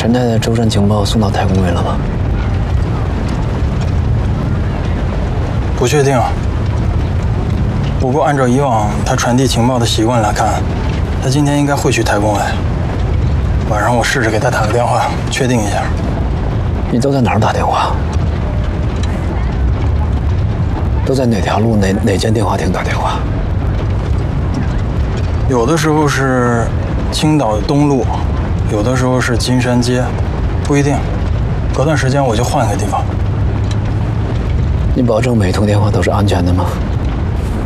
陈太太周山情报送到太公卫了吗？ 不确定。不过按照以往他传递情报的习惯来看，他今天应该会去太公卫。晚上我试着给他打个电话，确定一下。 你都在哪儿打电话？都在哪条路哪间电话亭打电话？ 有的时候是青岛东路，有的时候是金山街，不一定。隔段时间我就换个地方。 你保证每通电话都是安全的吗？